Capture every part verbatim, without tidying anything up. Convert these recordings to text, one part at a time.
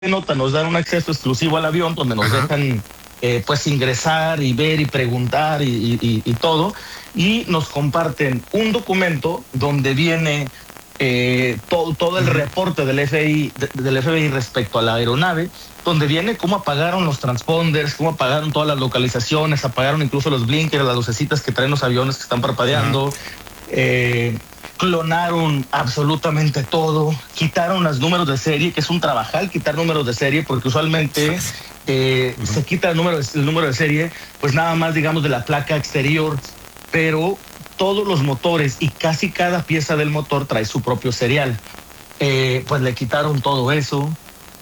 nota nos dan un acceso exclusivo al avión donde nos Ajá. dejan eh, pues ingresar y ver y preguntar y, y, y todo, y nos comparten un documento donde viene eh, todo, todo el uh-huh. reporte del F B I, de, del F B I respecto a la aeronave, donde viene cómo apagaron los transponders, cómo apagaron todas las localizaciones, apagaron incluso los blinkers, las lucecitas que traen los aviones que están parpadeando, uh-huh. eh, clonaron absolutamente todo, quitaron los números de serie, que es un trabajal quitar números de serie, porque usualmente eh, uh-huh. se quita el número, el número de serie, pues nada más digamos de la placa exterior, pero todos los motores y casi cada pieza del motor trae su propio serial. Eh, pues le quitaron todo eso.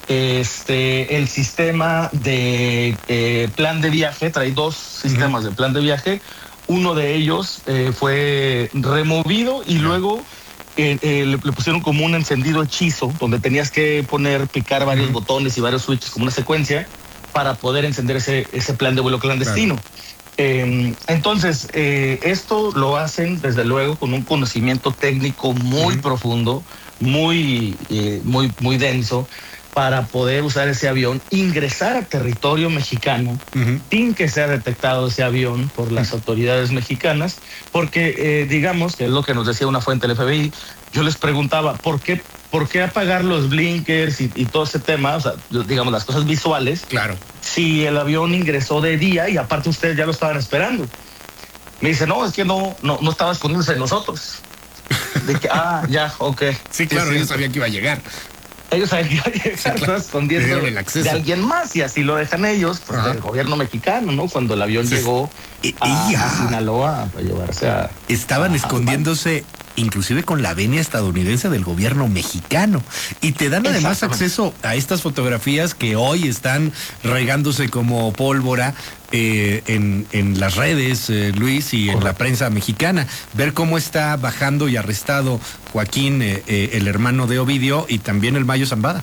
Este, el sistema de eh, plan de viaje, trae dos sistemas uh-huh. de plan de viaje. Uno de ellos eh, fue removido y luego eh, eh, le, le pusieron como un encendido hechizo, donde tenías que poner, picar varios uh-huh. botones y varios switches como una secuencia para poder encender ese, ese plan de vuelo clandestino. Claro. Eh, entonces, eh, esto lo hacen desde luego con un conocimiento técnico muy uh-huh. profundo, muy, eh, muy, muy denso, para poder usar ese avión, ingresar a territorio mexicano uh-huh. sin que sea detectado ese avión por las uh-huh. autoridades mexicanas, porque eh, digamos, que es lo que nos decía una fuente del F B I, yo les preguntaba, ¿por qué, por qué apagar los blinkers y, y todo ese tema? O sea, digamos, las cosas visuales. Claro. Si el avión ingresó de día y aparte ustedes ya lo estaban esperando. Me dice, no, es que no, no, no estaba escondiéndose de nosotros. De que, ah, ya, ok. Sí, claro, sí, ellos sabían que iba a llegar. Ellos saben que iba a llegar, sí, claro. escondiendo de alguien más, y así lo dejan ellos, pues, del gobierno mexicano, ¿no? Cuando el avión sí. llegó a, a Sinaloa para llevarse a... Estaban a, escondiéndose... inclusive con la venia estadounidense del gobierno mexicano. Y te dan además acceso a estas fotografías que hoy están regándose como pólvora eh, en, en las redes, eh, Luis, y en la prensa mexicana. Ver cómo está bajando y arrestado Joaquín, eh, eh, el hermano de Ovidio, y también el Mayo Zambada.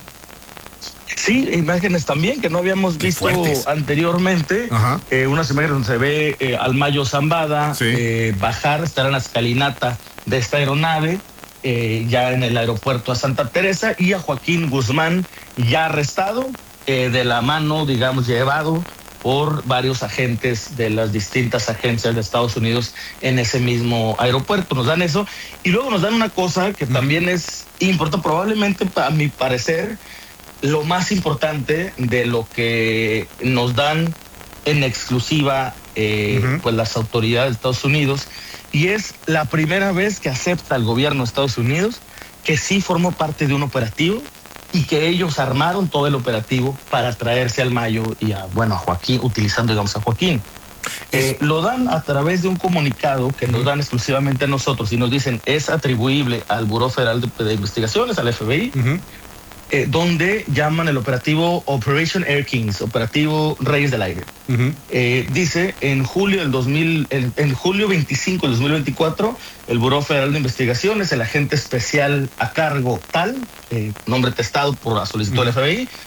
Sí, imágenes también que no habíamos Qué visto fuertes. anteriormente. Eh, unas imágenes donde se ve eh, al Mayo Zambada sí. eh, bajar, estar en la escalinata de esta aeronave, eh, ya en el aeropuerto a Santa Teresa, y a Joaquín Guzmán ya arrestado, eh, de la mano, digamos, llevado por varios agentes de las distintas agencias de Estados Unidos en ese mismo aeropuerto. Nos dan eso, y luego nos dan una cosa que uh-huh. también es importante, probablemente, a mi parecer, lo más importante de lo que nos dan en exclusiva eh, uh-huh. pues las autoridades de Estados Unidos, y es la primera vez que acepta el gobierno de Estados Unidos que sí formó parte de un operativo y que ellos armaron todo el operativo para traerse al Mayo y a, bueno, a Joaquín, utilizando, digamos, a Joaquín. Eh, lo dan a través de un comunicado que nos dan exclusivamente a nosotros y nos dicen es atribuible al Buró Federal de, de Investigaciones, al F B I, uh-huh. Eh, donde llaman el operativo Operation Air Kings, operativo Reyes del Aire. Uh-huh. Eh, dice, en julio del dos mil, en, en julio veinticinco del dos mil veinticuatro, el Buró Federal de Investigaciones, el agente especial a cargo tal, eh, nombre testado por la solicitud uh-huh. del F B I,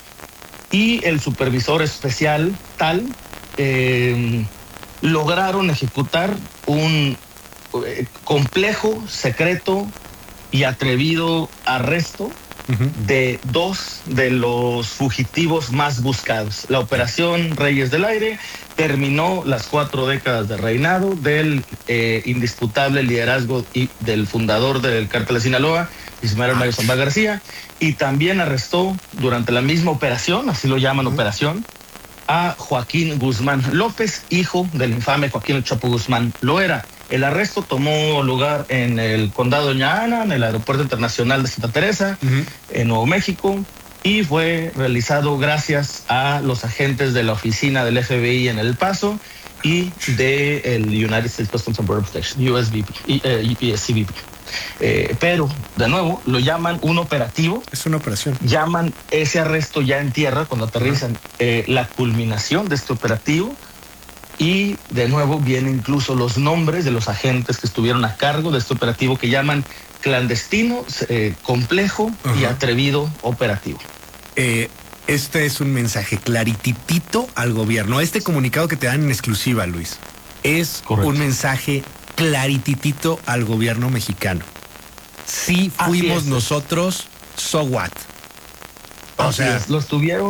y el supervisor especial tal, eh, lograron ejecutar un eh, complejo, secreto y atrevido arresto de dos de los fugitivos más buscados. La operación Reyes del Aire terminó las cuatro décadas de reinado del eh, indisputable liderazgo y del fundador del cártel de Sinaloa, Ismael Mayo Zambada García, y también arrestó durante la misma operación, así lo llaman uh-huh. operación, a Joaquín Guzmán López, hijo del infame Joaquín El Chapo Guzmán Loera. El arresto tomó lugar en el condado de Doña Ana, en el Aeropuerto Internacional de Santa Teresa, uh-huh. en Nuevo México, y fue realizado gracias a los agentes de la oficina del F B I en El Paso y del United States Customs and Border Protection, U S B P, eh, U P S C B P. Eh, pero, de nuevo, lo llaman un operativo. Es una operación. Llaman ese arresto ya en tierra, cuando aterrizan, uh-huh. eh, la culminación de este operativo. Y de nuevo vienen incluso los nombres de los agentes que estuvieron a cargo de este operativo que llaman clandestino, eh, complejo uh-huh. y atrevido operativo. Eh, este es un mensaje clarititito al gobierno. Este comunicado que te dan en exclusiva, Luis, es Correcto. un mensaje clarititito al gobierno mexicano. Si fuimos nosotros, so what? O sea, los tuvieron